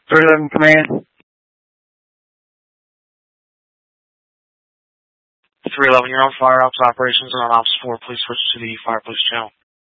311 Command. 311, you're on Fire Ops Operations and on Ops 4. Please switch to the Fire Police channel.